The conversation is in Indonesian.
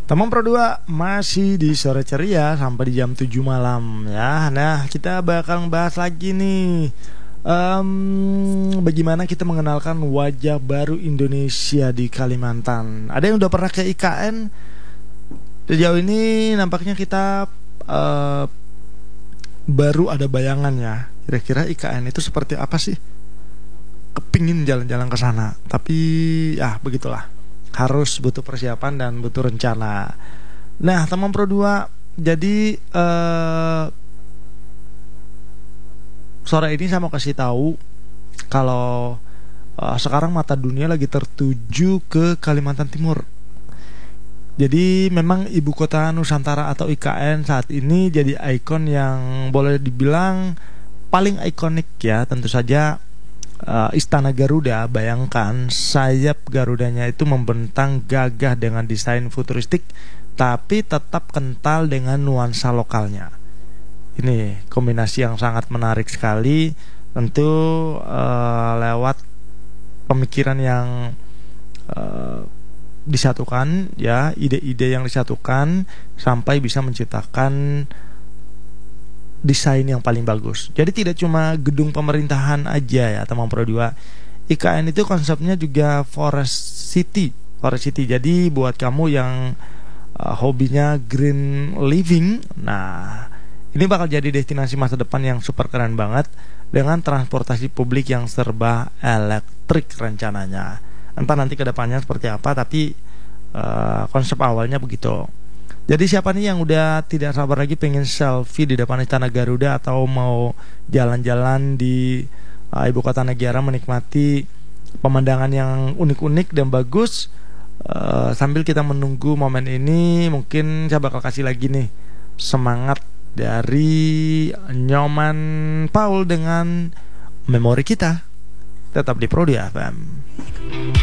Teman Pro 2 masih di sore ceria sampai di jam 7 malam ya. Nah, kita bakal bahas lagi nih bagaimana kita mengenalkan wajah baru Indonesia di Kalimantan. Ada yang udah pernah ke IKN? Sejauh ini nampaknya kita baru ada bayangan ya. Kira-kira IKN itu seperti apa sih? Kepingin jalan-jalan ke sana, tapi ya begitulah. Harus butuh persiapan dan butuh rencana. Nah, teman Pro 2, jadi sore ini saya mau kasih tahu kalau sekarang mata dunia lagi tertuju ke Kalimantan Timur. Jadi memang ibu kota Nusantara atau IKN saat ini jadi ikon yang boleh dibilang paling ikonik ya. Tentu saja Istana Garuda. Bayangkan sayap Garudanya itu membentang gagah dengan desain futuristik, tapi tetap kental dengan nuansa lokalnya. Ini kombinasi yang sangat menarik sekali. Tentu lewat pemikiran yang disatukan ya, ide-ide yang disatukan sampai bisa menciptakan desain yang paling bagus. Jadi tidak cuma gedung pemerintahan aja ya teman Pro 2. IKN itu konsepnya juga Forest City. Jadi buat kamu yang hobinya green living, nah ini bakal jadi destinasi masa depan yang super keren banget dengan transportasi publik yang serba elektrik rencananya. Entah nanti kedepannya seperti apa, tapi konsep awalnya begitu. Jadi siapa nih yang udah tidak sabar lagi pengen selfie di depan Istana Garuda atau mau jalan-jalan di ibu kota negara menikmati pemandangan yang unik-unik dan bagus, sambil kita menunggu momen ini, mungkin saya bakal kasih lagi nih semangat dari Nyoman Paul dengan memori kita. Tetap di Pro 2 FM.